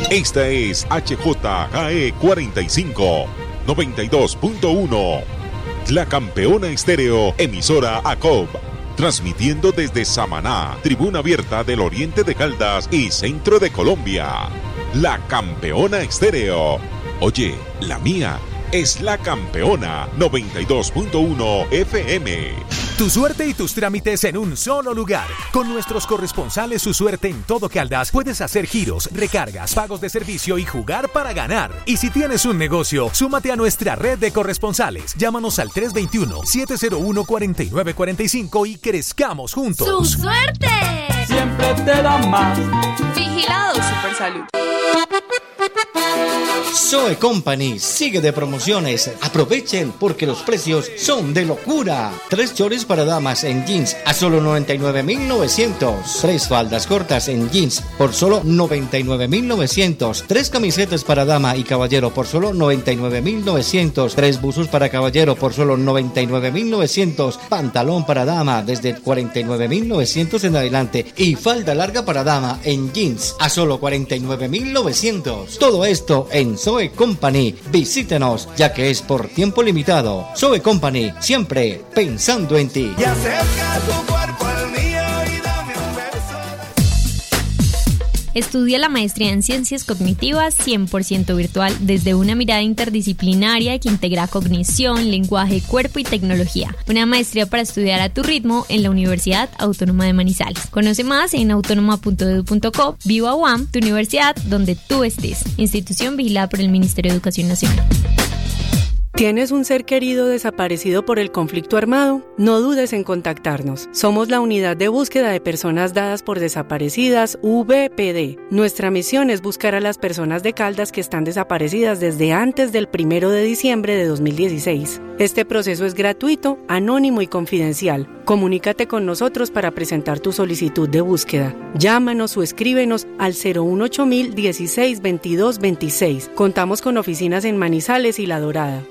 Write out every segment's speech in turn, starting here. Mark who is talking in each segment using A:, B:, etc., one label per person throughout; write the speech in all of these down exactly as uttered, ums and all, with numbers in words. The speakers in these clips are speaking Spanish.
A: Esta es H J K E cuarenta y cinco, noventa y dos punto uno. La Campeona Estéreo, emisora A C O B. Transmitiendo desde Samaná, tribuna abierta del oriente de Caldas y centro de Colombia. La Campeona Estéreo. Oye, la mía es La Campeona noventa y dos punto uno F M.
B: Tu suerte y tus trámites en un solo lugar. Con nuestros corresponsales Su Suerte en todo Caldas puedes hacer giros, recargas, pagos de servicio y jugar para ganar. Y si tienes un negocio, súmate a nuestra red de corresponsales. Llámanos al tres dos uno, siete cero uno, cuatro nueve cuatro cinco y crezcamos juntos.
C: ¡Su suerte!
D: Siempre te da más.
C: Vigilado Supersalud.
E: Zoe Company sigue de promociones. Aprovechen porque los precios son de locura. Tres shorts para damas en jeans a solo noventa y nueve mil novecientos. Tres faldas cortas en jeans por solo noventa y nueve mil novecientos. Tres camisetas para dama y caballero por solo noventa y nueve mil novecientos. Tres buzos para caballero por solo noventa y nueve mil novecientos. Pantalón para dama desde cuarenta y nueve mil novecientos en adelante. Y falda larga para dama en jeans a solo cuarenta y nueve mil novecientos. Todo esto en Zoe Company. Visítenos, ya que es por tiempo limitado. Zoe Company, siempre pensando en ti.
F: Y acerca tu cuerpo al mío y dame un beso.
G: Estudia la maestría en Ciencias Cognitivas cien por ciento virtual desde una mirada interdisciplinaria que integra cognición, lenguaje, cuerpo y tecnología. Una maestría para estudiar a tu ritmo en la Universidad Autónoma de Manizales. Conoce más en autónoma punto edu punto co. Viva U A M, tu universidad donde tú estés. Institución vigilada por el Ministerio de Educación Nacional.
H: ¿Tienes un ser querido desaparecido por el conflicto armado? No dudes en contactarnos. Somos la Unidad de Búsqueda de Personas Dadas por Desaparecidas, V P D. Nuestra misión es buscar a las personas de Caldas que están desaparecidas desde antes del primero de diciembre de dos mil dieciséis. Este proceso es gratuito, anónimo y confidencial. Comunícate con nosotros para presentar tu solicitud de búsqueda. Llámanos o escríbenos al cero uno ocho mil dieciséis veintidós veintiséis. Contamos con oficinas en Manizales y La Dorada.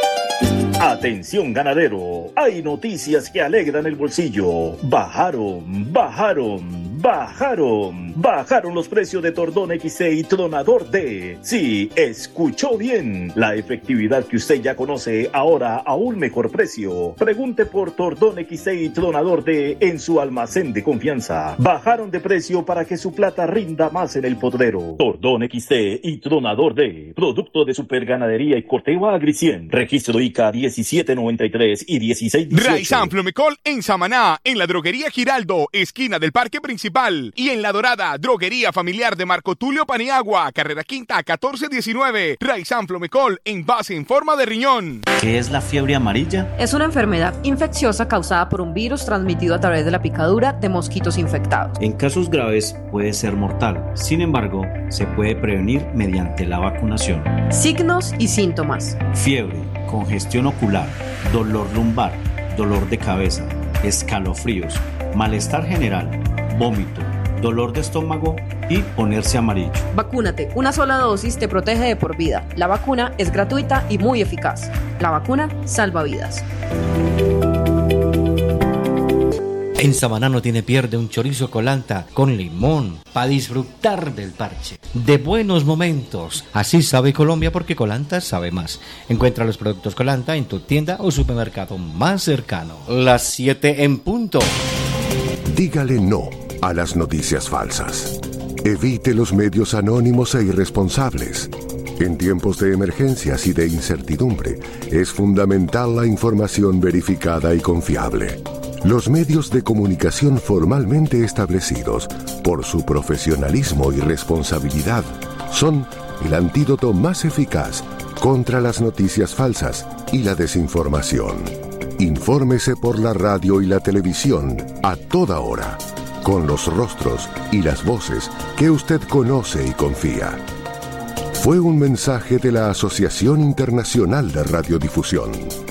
I: Atención ganadero, hay noticias que alegran el bolsillo. Bajaron, bajaron, bajaron, bajaron los precios de Tordón X C y Tronador D. Sí, escuchó bien, la efectividad que usted ya conoce ahora a un mejor precio. Pregunte por Tordón X C y Tronador D en su almacén de confianza. Bajaron de precio para que su plata rinda más en el potrero. Tordón X C y Tronador D, producto de Superganadería y Corteva Agricien. Registro I C A diecisiete noventa y tres y dieciséis dieciocho.
J: Raizan Flumecol en Samaná, en la droguería Giraldo, esquina del Parque Principal. Y en La Dorada, droguería familiar de Marco Tulio Paniagua, carrera quinta catorce diecinueve. Raizan Flumecol, envase en forma de riñón.
K: ¿Qué es la fiebre amarilla?
L: Es una enfermedad infecciosa causada por un virus transmitido a través de la picadura de mosquitos infectados.
K: En casos graves puede ser mortal. Sin embargo, se puede prevenir mediante la vacunación.
L: Signos y síntomas:
K: fiebre, congestión ocular, dolor lumbar, dolor de cabeza, escalofríos, malestar general, vómito, dolor de estómago y ponerse amarillo.
L: Vacúnate, una sola dosis te protege de por vida. La vacuna es gratuita y muy eficaz. La vacuna salva vidas.
E: En Samaná no tiene pierde un chorizo colanta con limón para disfrutar del parche, de buenos momentos. Así sabe Colombia porque Colanta sabe más. Encuentra los productos Colanta en tu tienda o supermercado más cercano. Las siete en punto.
M: Dígale no a las noticias falsas. Evite los medios anónimos e irresponsables. En tiempos de emergencias y de incertidumbre, es fundamental la información verificada y confiable. Los medios de comunicación formalmente establecidos, por su profesionalismo y responsabilidad, son el antídoto más eficaz contra las noticias falsas y la desinformación. Infórmese por la radio y la televisión a toda hora, con los rostros y las voces que usted conoce y confía. Fue un mensaje de la Asociación Internacional de Radiodifusión.